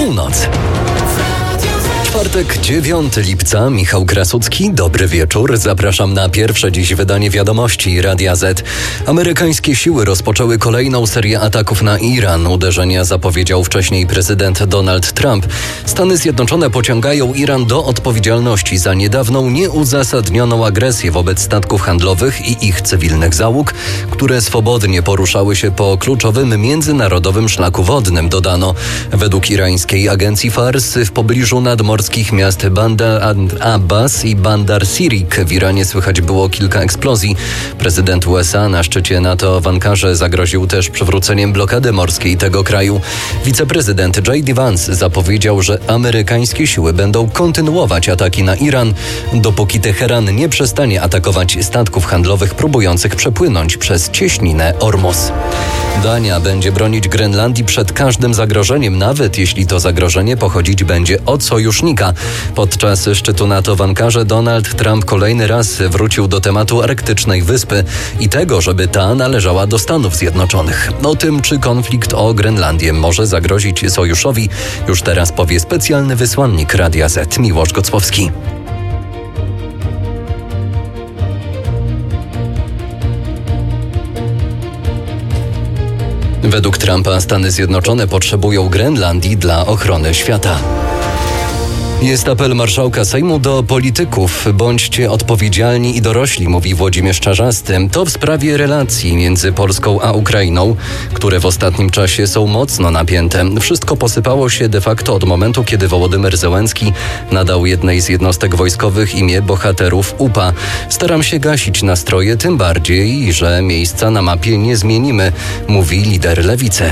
Północ. Czwartek, 9 lipca, Michał Krasucki. Dobry wieczór. Zapraszam na pierwsze dziś wydanie wiadomości Radia Z. Amerykańskie siły rozpoczęły kolejną serię ataków na Iran. Uderzenia zapowiedział wcześniej prezydent Donald Trump. Stany Zjednoczone pociągają Iran do odpowiedzialności za niedawną, nieuzasadnioną agresję wobec statków handlowych i ich cywilnych załóg, które swobodnie poruszały się po kluczowym międzynarodowym szlaku wodnym, dodano. Według irańskiej agencji Fars w pobliżu nadmorskich miast Bandar Abbas i Bandar Sirik w Iranie słychać było kilka eksplozji. Prezydent USA na szczycie NATO w Ankarze zagroził też przywróceniem blokady morskiej tego kraju. Wiceprezydent J.D. Vance zapowiedział, że amerykańskie siły będą kontynuować ataki na Iran, dopóki Teheran nie przestanie atakować statków handlowych próbujących przepłynąć przez cieśninę Ormus. Dania będzie bronić Grenlandii przed każdym zagrożeniem, nawet jeśli to zagrożenie pochodzić będzie od sojusznika. Podczas szczytu NATO w Ankarze Donald Trump kolejny raz wrócił do tematu arktycznej wyspy i tego, żeby ta należała do Stanów Zjednoczonych. O tym, czy konflikt o Grenlandię może zagrozić sojuszowi, już teraz powie specjalny wysłannik Radia Z, Miłosz Gocłowski. Według Trumpa Stany Zjednoczone potrzebują Grenlandii dla ochrony świata. Jest apel marszałka Sejmu do polityków. Bądźcie odpowiedzialni i dorośli, mówi Włodzimierz Czarzasty. To w sprawie relacji między Polską a Ukrainą, które w ostatnim czasie są mocno napięte. Wszystko posypało się de facto od momentu, kiedy Wołodymyr Zełenski nadał jednej z jednostek wojskowych imię bohaterów UPA. Staram się gasić nastroje, tym bardziej, że miejsca na mapie nie zmienimy, mówi lider Lewicy.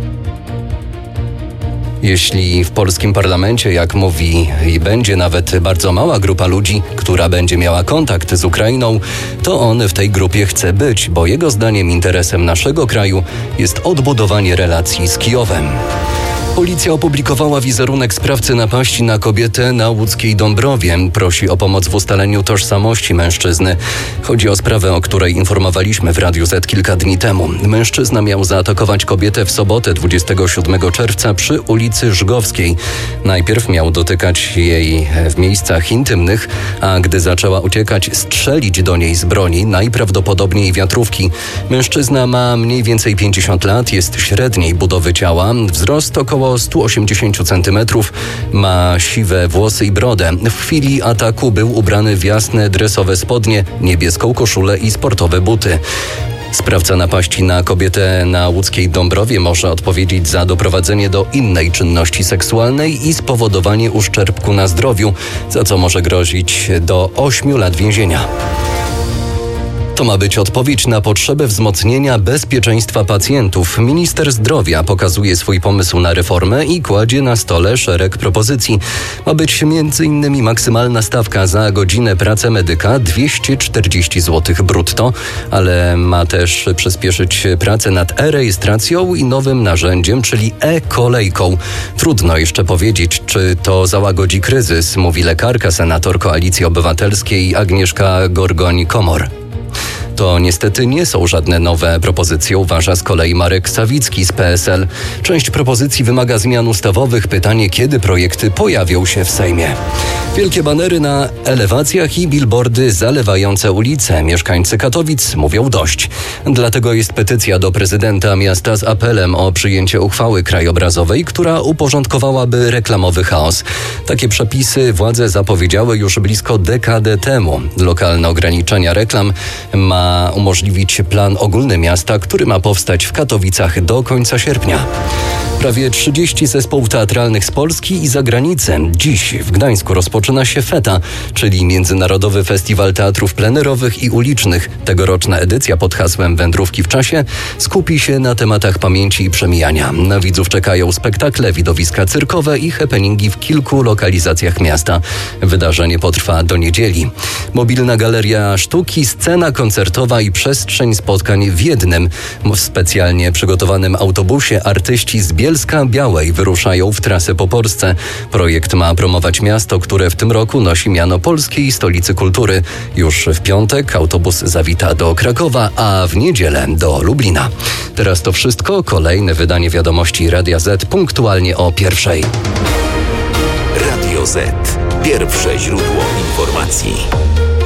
Jeśli w polskim parlamencie, jak mówi, i będzie nawet bardzo mała grupa ludzi, która będzie miała kontakt z Ukrainą, to on w tej grupie chce być, bo jego zdaniem interesem naszego kraju jest odbudowanie relacji z Kijowem. Policja opublikowała wizerunek sprawcy napaści na kobietę na łódzkiej Dąbrowie. Prosi o pomoc w ustaleniu tożsamości mężczyzny. Chodzi o sprawę, o której informowaliśmy w Radiu Z kilka dni temu. Mężczyzna miał zaatakować kobietę w sobotę 27 czerwca przy ulicy Żgowskiej. Najpierw miał dotykać jej w miejscach intymnych, a gdy zaczęła uciekać, strzelić do niej z broni, najprawdopodobniej wiatrówki. Mężczyzna ma mniej więcej 50 lat, jest średniej budowy ciała, wzrost około 180 cm, ma siwe włosy i brodę. W chwili ataku był ubrany w jasne dresowe spodnie, niebieską koszulę i sportowe buty. Sprawca napaści na kobietę na łódzkiej Dąbrowie może odpowiedzieć za doprowadzenie do innej czynności seksualnej i spowodowanie uszczerbku na zdrowiu, za co może grozić do 8 lat więzienia. To ma być odpowiedź na potrzebę wzmocnienia bezpieczeństwa pacjentów. Minister zdrowia pokazuje swój pomysł na reformę i kładzie na stole szereg propozycji. Ma być m.in. maksymalna stawka za godzinę pracy medyka 240 zł brutto, ale ma też przyspieszyć pracę nad e-rejestracją i nowym narzędziem, czyli e-kolejką. Trudno jeszcze powiedzieć, czy to załagodzi kryzys, mówi lekarka, senator Koalicji Obywatelskiej Agnieszka Gorgoń-Komor. To niestety nie są żadne nowe propozycje, uważa z kolei Marek Sawicki z PSL. Część propozycji wymaga zmian ustawowych. Pytanie, kiedy projekty pojawią się w Sejmie. Wielkie banery na elewacjach i billboardy zalewające ulice. Mieszkańcy Katowic mówią dość. Dlatego jest petycja do prezydenta miasta z apelem o przyjęcie uchwały krajobrazowej, która uporządkowałaby reklamowy chaos. Takie przepisy władze zapowiedziały już blisko dekadę temu. Lokalne ograniczenia reklam ma umożliwić plan ogólny miasta, który ma powstać w Katowicach do końca sierpnia. Prawie 30 zespołów teatralnych z Polski i zagranicy. Dziś w Gdańsku rozpoczyna się FETA, czyli Międzynarodowy Festiwal Teatrów Plenerowych i Ulicznych. Tegoroczna edycja pod hasłem Wędrówki w czasie skupi się na tematach pamięci i przemijania. Na widzów czekają spektakle, widowiska cyrkowe i happeningi w kilku lokalizacjach miasta. Wydarzenie potrwa do niedzieli. Mobilna galeria sztuki, scena koncertowa i przestrzeń spotkań w jednym. W specjalnie przygotowanym autobusie artyści z Bielska-Białej wyruszają w trasę po Polsce. Projekt ma promować miasto, które w tym roku nosi miano Polskiej Stolicy Kultury. Już w piątek autobus zawita do Krakowa, a w niedzielę do Lublina. Teraz to wszystko. Kolejne wydanie wiadomości Radia Z punktualnie o 1:00. Radio Z. Pierwsze źródło informacji.